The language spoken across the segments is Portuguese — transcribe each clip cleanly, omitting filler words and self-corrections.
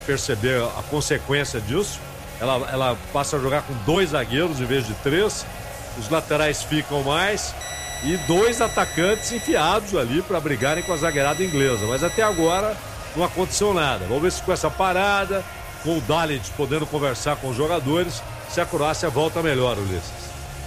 perceber a consequência disso. Ela passa a jogar com 2 zagueiros em vez de 3. Os laterais ficam mais e 2 atacantes enfiados ali para brigarem com a zagueirada inglesa. Mas até agora não aconteceu nada. Vamos ver se com essa parada, com o Dalic podendo conversar com os jogadores, se a Croácia volta melhor, Ulisses.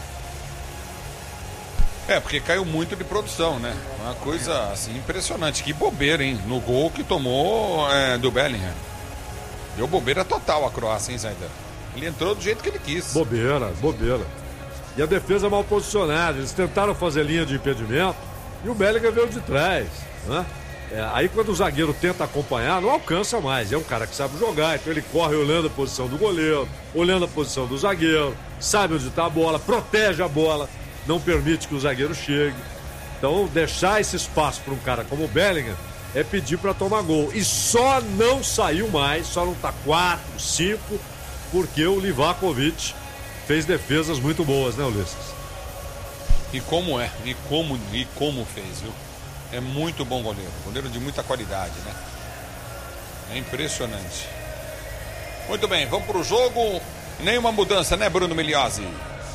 Porque caiu muito de produção, né? Uma coisa assim impressionante. Que bobeira, hein? No gol que tomou do Bellingham. Deu bobeira total a Croácia, hein, Zaidan? Ele entrou do jeito que ele quis. Bobeira. E a defesa mal posicionada. Eles tentaram fazer linha de impedimento e o Bellingham veio de trás, né? Aí quando o zagueiro tenta acompanhar, não alcança mais. É um cara que sabe jogar, então ele corre olhando a posição do goleiro, olhando a posição do zagueiro, sabe onde está a bola, protege a bola, não permite que o zagueiro chegue. Então deixar esse espaço para um cara como o Bellingham é pedir para tomar gol. E só não saiu mais, só não está 4, 5, porque o Livakovic fez defesas muito boas, né, Ulisses? E como é, e como fez, viu? É muito bom goleiro de muita qualidade, né? É impressionante. Muito bem, vamos pro jogo. Nenhuma mudança, né, Bruno Migliozzi?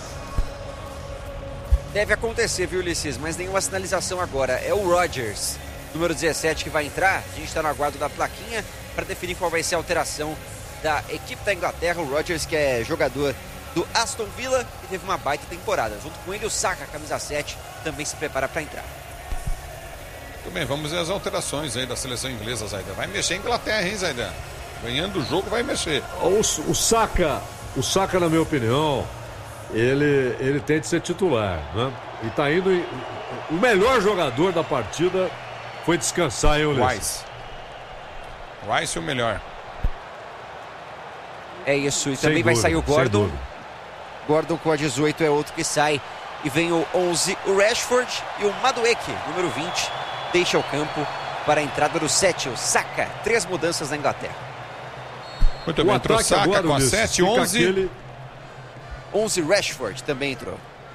Deve acontecer, viu, Ulisses? Mas nenhuma sinalização agora. É o Rodgers, número 17, que vai entrar. A gente está no aguardo da plaquinha para definir qual vai ser a alteração da equipe da Inglaterra. O Rodgers, que é jogador do Aston Villa e teve uma baita temporada. Junto com ele, o Saka, camisa 7, também se prepara para entrar. Muito bem, vamos ver as alterações aí da seleção inglesa, Zaidan. Vai mexer a Inglaterra, hein, Zaidan? Ganhando o jogo, vai mexer. O Saka, na minha opinião, ele tem de ser titular, né? E tá indo. O melhor jogador da partida foi descansar, hein, Ulisses? Rice o melhor. É isso, e também vai sair o Gordon. Gordon com a 18 é outro que sai. E vem o 11, o Rashford, e o Madueke, número 20, deixa o campo para a entrada do 7, o Saka. 3 mudanças na Inglaterra. Muito bem, entrou Saka agora, com a 7, 11. 11, Rashford também entrou.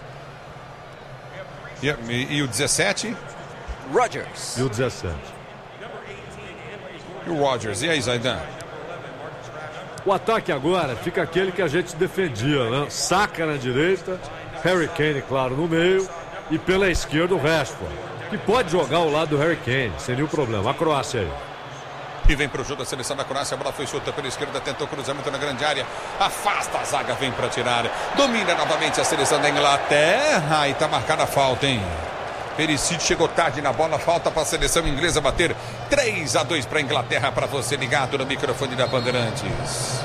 E o 17? Rodgers. E o 17. E o Rodgers, e aí, Zaidan? O ataque agora fica aquele que a gente defendia, né? Saka na direita, Harry Kane, claro, no meio, e pela esquerda o Rashford, que pode jogar ao lado do Harry Kane, sem nenhum problema. A Croácia aí. E vem para o jogo da seleção da Croácia, a bola foi solta pela esquerda, tentou cruzamento na grande área, afasta a zaga, vem para tirar, domina novamente a seleção da Inglaterra, e tá marcada a falta, hein? Perisic chegou tarde na bola, falta para a seleção inglesa bater 3-2 para a Inglaterra, para você ligado no microfone da Bandeirantes.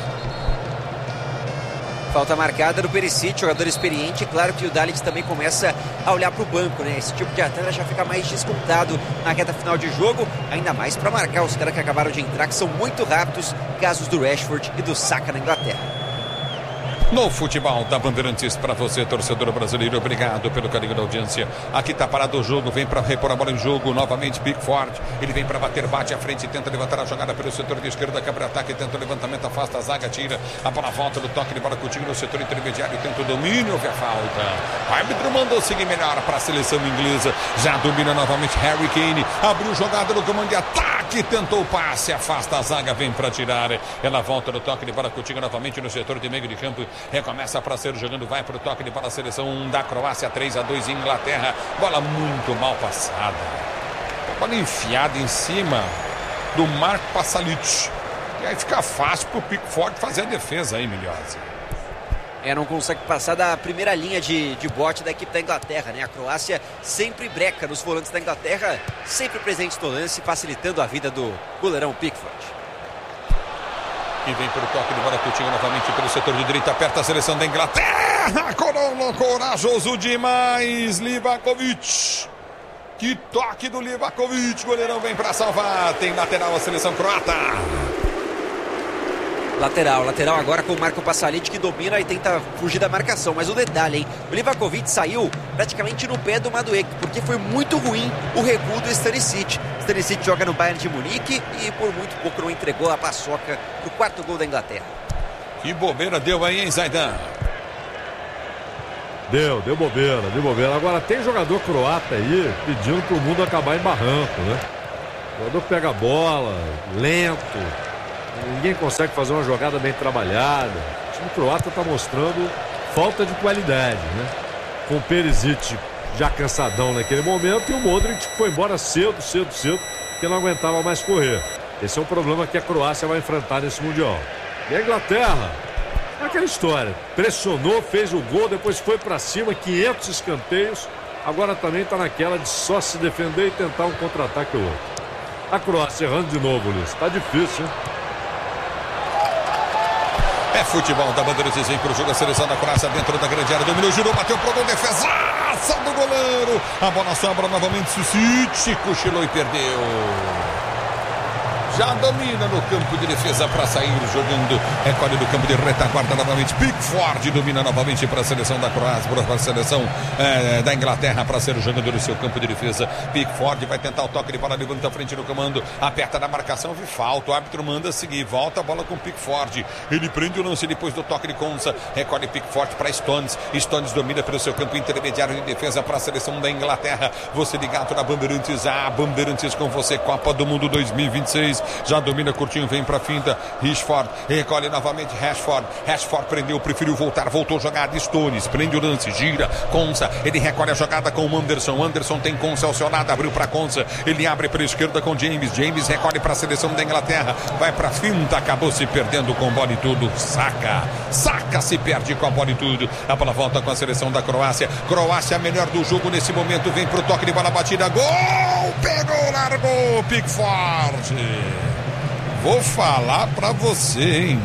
Falta marcada do Perisic, jogador experiente. Claro que o Dalic também começa a olhar para o banco, né? Esse tipo de atleta já fica mais descontado na reta final de jogo, ainda mais para marcar os caras que acabaram de entrar, que são muito rápidos, casos do Rashford e do Saka na Inglaterra. No futebol da Bandeirantes, para você, torcedor brasileiro, obrigado pelo carinho da audiência. Aqui tá parado o jogo, vem para repor a bola em jogo, novamente Pickford, ele vem para bater, bate à frente, tenta levantar a jogada pelo setor de esquerda, quebra ataque, tenta o levantamento, afasta a zaga, tira a bola, volta do toque de bola Coutinho no setor intermediário, tenta o domínio, houve a falta. O árbitro mandou seguir melhor para a seleção inglesa, já domina novamente Harry Kane, abriu jogada no comando de ataque, tentou o passe, afasta a zaga, vem para tirar, ela volta do toque de bola Coutinho novamente no setor de meio de campo. Recomeça para ser jogando, vai para o toque de bola a seleção da Croácia, 3-2 Inglaterra, bola muito mal passada, bola enfiada em cima do Marco Pasalic, e aí fica fácil para o Pickford fazer a defesa aí, Migliozzi. Não consegue passar da primeira linha de bote da equipe da Inglaterra, né? A Croácia sempre breca nos volantes da Inglaterra, sempre presente no lance, facilitando a vida do goleirão Pickford. E vem pelo toque de bola Coutinho novamente pelo setor de direita, aperta a seleção da Inglaterra, corajoso demais, Livakovic, que toque do Livakovic, goleirão vem para salvar, tem lateral a seleção croata. Lateral agora com o Marco Pasalic, que domina e tenta fugir da marcação, mas o detalhe, hein? O Livakovic saiu praticamente no pé do Madueke, porque foi muito ruim o recuo do Stanisic. Stanisic joga no Bayern de Munique e por muito pouco não entregou a paçoca pro 4º gol da Inglaterra. Que bobeira deu aí, hein, Zaidan? Deu bobeira. Agora tem jogador croata aí pedindo pro mundo acabar em barranco, né? O jogador pega a bola, lento, Ninguém consegue fazer uma jogada bem trabalhada. O time croata está mostrando falta de qualidade, né? Com o Perisic já cansadão naquele momento e o Modric foi embora cedo, porque não aguentava mais correr. Esse é um problema que a Croácia vai enfrentar nesse Mundial. E a Inglaterra, é aquela história, pressionou, fez o gol, depois foi para cima, 500 escanteios, agora também está naquela de só se defender e tentar um contra-ataque ou outro. A Croácia errando de novo, Luiz, tá difícil, hein? É futebol da Bandeirantes, vem pro jogo a seleção da Croácia dentro da grande área, dominou, girou, bateu pro gol, defesaça do goleiro, a bola sobra novamente, Susic, cochilou e perdeu. Já domina no campo de defesa para sair jogando. Recolhe do campo de retaguarda novamente. Pickford domina novamente para a seleção da Croácia, para a seleção da Inglaterra, para ser o jogador do seu campo de defesa. Pickford vai tentar o toque de bola, levanta a frente no comando, aperta na marcação, vi falta. O árbitro manda seguir, volta a bola com Pickford. Ele prende o lance depois do toque de Konsa. Recolhe Pickford para Stones. Stones domina pelo seu campo intermediário de defesa para a seleção da Inglaterra. Você ligado na Bandeirantes, Bandeirantes com você, Copa do Mundo 2026. Já domina curtinho, vem pra finta. Rashford, recolhe novamente Rashford. Rashford prendeu, preferiu voltar, voltou jogada. Stones, prende o lance, gira. Konsa, ele recolhe a jogada com o Anderson. Anderson tem Konsa ao seu lado, abriu pra Konsa. Ele abre pra esquerda com James. James recolhe pra seleção da Inglaterra. Vai pra finta, acabou se perdendo com bola e tudo. Saca, se perde com a bola e tudo. A bola volta com a seleção da Croácia. Croácia melhor do jogo nesse momento. Vem pro toque de bola batida. Gol! Pegou, largou. Pickford. Vou falar pra você, hein?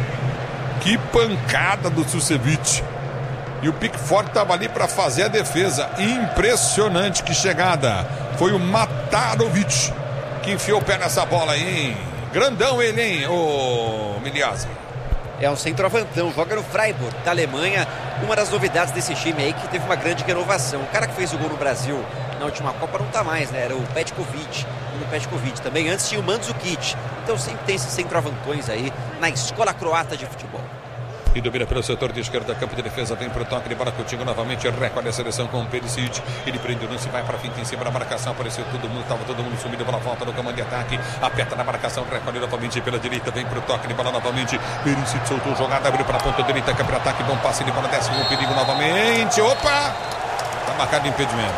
Que pancada do Susevic. E o Pickford tava ali pra fazer a defesa. Impressionante, que chegada. Foi o Matarovic que enfiou o pé nessa bola aí, hein? Grandão ele, hein, ô Miliazzi. É um centroavantão, joga no Freiburg, da Alemanha. Uma das novidades desse time aí que teve uma grande renovação. O cara que fez o gol no Brasil na última Copa não tá mais, né? Era o Petkovic. Também antes tinha o Mandzukic. Então sempre tem esses centroavantões aí na escola croata de futebol. E domina pelo setor de esquerda, campo de defesa, vem pro toque de bola contigo novamente, recolhe a seleção com o Perisic, ele prende o lance, vai pra finta em cima da marcação, apareceu todo mundo, tava todo mundo sumido, bola volta no comando de ataque, aperta na marcação, recolhe novamente pela direita, vem pro toque de bola novamente, Perisic soltou jogada, abriu pra ponta direita, que é pro ataque, bom passe de bola, desce com o perigo novamente, opa! Tá marcado impedimento.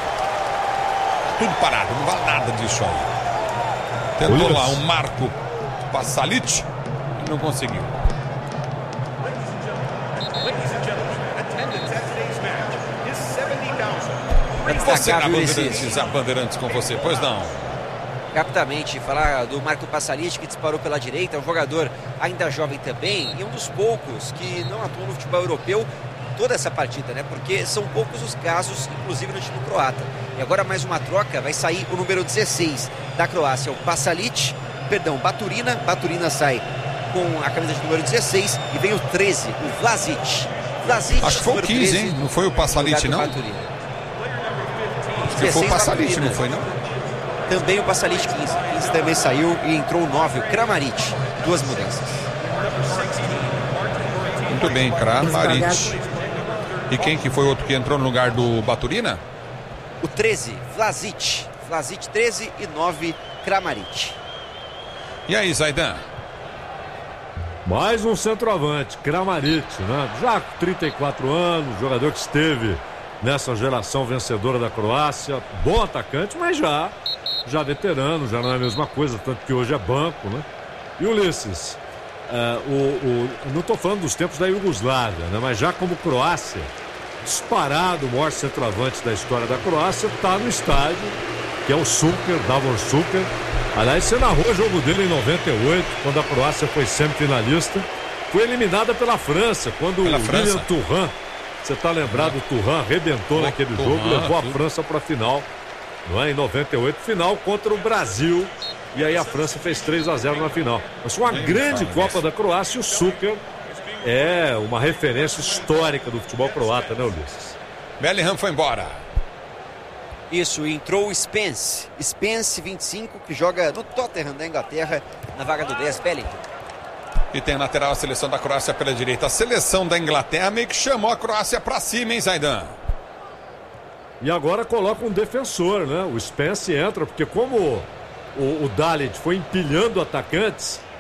Tudo parado, não vale nada disso aí. Tentou lá um Marco Pasalic e não conseguiu. Você na Bandeirantes, a Bandeirantes com você, pois não? Rapidamente, falar do Marco Pasalic, que disparou pela direita, é um jogador ainda jovem também, e um dos poucos que não atuou no futebol europeu toda essa partida, né? Porque são poucos os casos, inclusive no time croata. E agora mais uma troca, vai sair o número 16 da Croácia, o Baturina. Baturina sai com a camisa de número 16 e vem o 13, o Vlasic. Acho que foi o 15, hein? Não foi o Pasalic, não? Acho que foi o Pasalic, não foi, não? Também o Pasalic 15. 15 também saiu e entrou o 9, o Kramaric. Duas mudanças. Muito bem, Kramaric. E quem que foi o outro que entrou no lugar do Baturina? O 13, Vlasic. Vlasic 13 e 9, Kramaric. E aí, Zaidan? Mais um centroavante, Kramaric, né? Já com 34 anos, jogador que esteve nessa geração vencedora da Croácia, bom atacante, mas já veterano, já não é a mesma coisa, tanto que hoje é banco, né? E Ulisses, não estou falando dos tempos da Iugoslávia, né? Mas já como Croácia, disparado o maior centroavante da história da Croácia, está no estádio, que é o Šuker, Davor Šuker. Aliás, você narrou o jogo dele em 98, quando a Croácia foi semifinalista. Foi eliminada pela França, quando o William Thuram, você está lembrado, o Thuram arrebentou naquele jogo, levou a França para a final, não é? Em 98, final contra o Brasil. E aí a França fez 3-0 na final. Mas foi uma grande Copa da Croácia e o Šuker é uma referência histórica do futebol croata, né, Ulisses? Bellingham foi embora. Isso, entrou o Spence, 25, que joga no Tottenham da Inglaterra, na vaga do 10, Bellingham. E tem a lateral a seleção da Croácia pela direita. A seleção da Inglaterra meio que chamou a Croácia pra cima, hein, Zaidan? E agora coloca um defensor, né? O Spence entra, porque como o Dalit foi empilhando atacantes,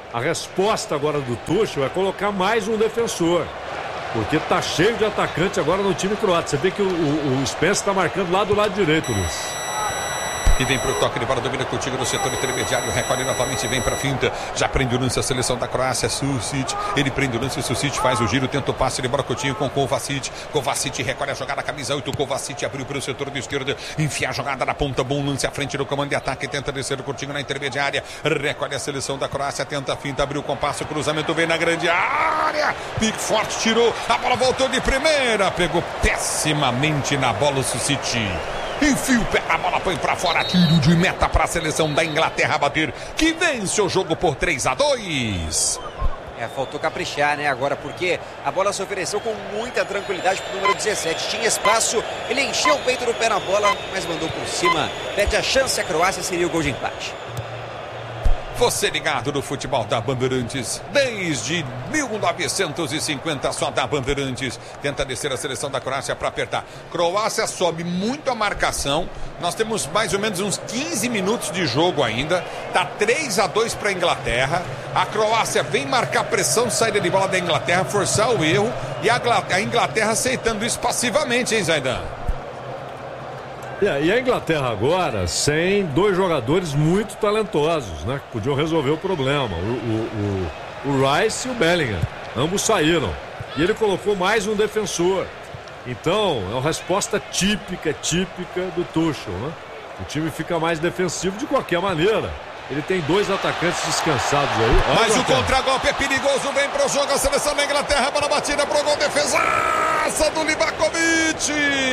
A resposta agora do Tuchel é colocar mais um defensor. Porque tá cheio de atacante agora no time croata. Você vê que o Spence tá marcando lá do lado direito, Luiz. E vem pro toque de bola, domina contigo no setor intermediário, recolhe novamente, vem pra finta, já prende o lance a seleção da Croácia, Susic, ele prende o lance, Susic faz o giro, tenta o passe de bola Coutinho com Kovacic, Kovacic recolhe a jogada, camisa 8, Kovacic abriu pelo setor de esquerda, enfia a jogada na ponta, bom lance à frente do comando de ataque, tenta descer o Coutinho na intermediária, recolhe a seleção da Croácia, tenta a finta, abriu o compasso, cruzamento vem na grande área, Pickford tirou, a bola voltou de primeira, pegou pessimamente na bola o Susic. Enfia o pé na bola, põe pra fora, tiro de meta pra seleção da Inglaterra bater, que vence o jogo por 3-2. Faltou caprichar, né, agora, porque a bola se ofereceu com muita tranquilidade pro número 17, tinha espaço, ele encheu o peito do pé na bola, mas mandou por cima, pede a chance, a Croácia seria o gol de empate. Você ligado no futebol da Bandeirantes, desde 1950 só da Bandeirantes. Tenta descer a seleção da Croácia para apertar. Croácia sobe muito a marcação. Nós temos mais ou menos uns 15 minutos de jogo ainda. Tá 3-2 para a Inglaterra. A Croácia vem marcar pressão, saída de bola da Inglaterra, forçar o erro. E a Inglaterra aceitando isso passivamente, hein, Zaidan? E a Inglaterra agora sem dois jogadores muito talentosos, né? Que podiam resolver o problema. O Rice e o Bellingham. Ambos saíram. E ele colocou mais um defensor. Então, é uma resposta típica do Tuchel, né? O time fica mais defensivo de qualquer maneira. Ele tem dois atacantes descansados aí. Mas o contragolpe é perigoso, vem pro jogo a seleção da Inglaterra, bola batida pro gol, defesaça do Livakovic.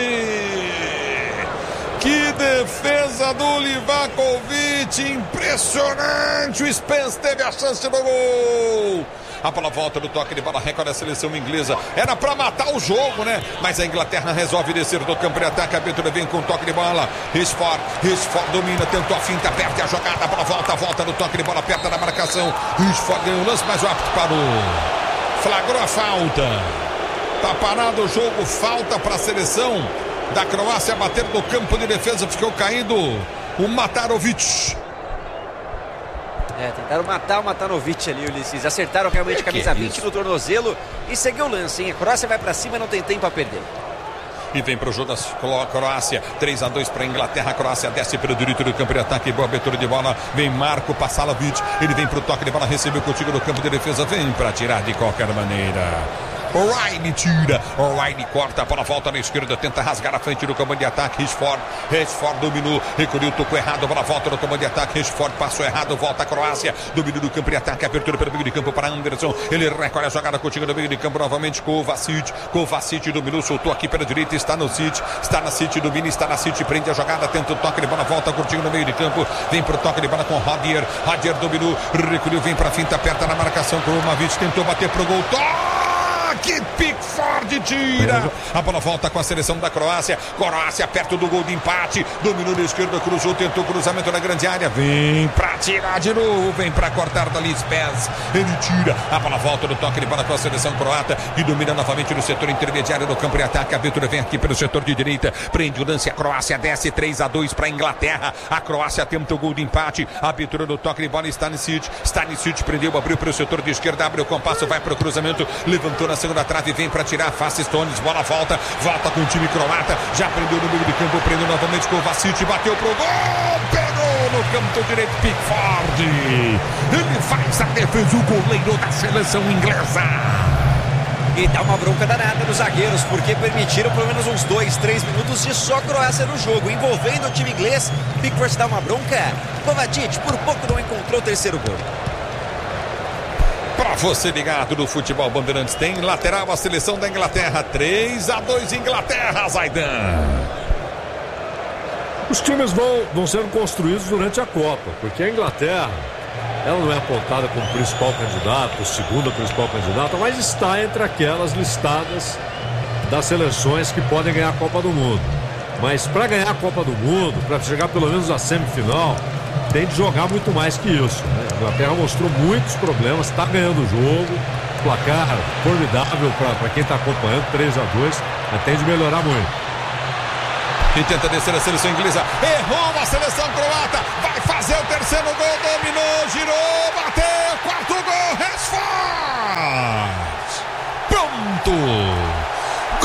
Que defesa do Livakovic, impressionante, o Spence teve a chance do gol. A bola volta do toque de bola, recolhe a seleção inglesa. Era pra matar o jogo, né? Mas a Inglaterra resolve descer do campo de ataque. A abertura vem com toque de bola. Rashford domina, tentou a finta, aperta a jogada. A bola volta no toque de bola, perto da marcação. Rashford ganhou o lance, mas o árbitro parou. Flagrou a falta. Tá parado o jogo, falta pra seleção da Croácia bater no campo de defesa. Ficou caído o Matarovic. Tentaram matar o Matanovic ali, Ulisses. Acertaram realmente a camisa 20 no tornozelo e seguiu o lance, hein? A Croácia vai pra cima, não tem tempo a perder. E vem pro jogo da Croácia, 3-2 para a Inglaterra. A Croácia desce pelo direito do campo de ataque, boa abertura de bola, vem Marco Pasalovic, ele vem pro toque de bola, recebeu contigo no campo de defesa, vem para tirar de qualquer maneira. O'Reilly tira, O'Reilly corta, a bola volta na esquerda, tenta rasgar a frente do comando de ataque. Rashford dominou, recolheu, tocou errado, a bola volta no comando de ataque. Rashford passou errado, volta a Croácia, domínio do campo de ataque, abertura pelo meio de campo para Anderson, ele recolhe a jogada contigo no meio de campo novamente. Kovacic dominou, soltou aqui pela direita, está na City, domina, está na City, prende a jogada, tenta o toque de bola, volta contigo no meio de campo, vem pro toque de bola com Rodgers dominou, recolheu, vem pra finta, aperta na marcação com o Mavic, tentou bater pro gol, que Pickford tira. A bola volta com a seleção da Croácia. Croácia perto do gol de empate. Dominou na esquerda, cruzou, tentou cruzamento na grande área. Vem pra tirar de novo. Vem pra cortar dali Spence. Ele tira. A bola volta no toque de bola com a seleção croata. E domina novamente no setor intermediário do campo de ataque. A abertura vem aqui pelo setor de direita. Prende o lance. A Croácia desce 3-2 pra Inglaterra. A Croácia tenta o gol de empate. A abertura no toque de bola. Stanisic prendeu, abriu pelo setor de esquerda. Abre o compasso, vai pro cruzamento. Levantou na segunda trave, vem para tirar, faz Stones, bola volta com o time croata, já prendeu no meio de campo, prendeu novamente com o Kovacic, bateu pro gol, pegou no canto direito Pickford, ele faz a defesa, o goleiro da seleção inglesa. E dá uma bronca danada nos zagueiros, porque permitiram pelo menos uns 2-3 minutos de só Croácia no jogo, envolvendo o time inglês. Pickford dá uma bronca, Kovacic por pouco não encontrou o terceiro gol. Para você ligado no futebol Bandeirantes, tem lateral a seleção da Inglaterra, 3-2 Inglaterra, Zaidan. Os times vão sendo construídos durante a Copa, porque a Inglaterra, ela não é apontada como principal candidato, segunda principal candidata, mas está entre aquelas listadas das seleções que podem ganhar a Copa do Mundo. Mas para ganhar a Copa do Mundo, para chegar pelo menos à semifinal, tem de jogar muito mais que isso, né? A Inglaterra mostrou muitos problemas, está ganhando o jogo, placar formidável para quem está acompanhando, 3-2, mas tem de melhorar muito. E tenta descer a seleção inglesa, errou a seleção croata, vai fazer o terceiro gol, dominou, girou, bateu!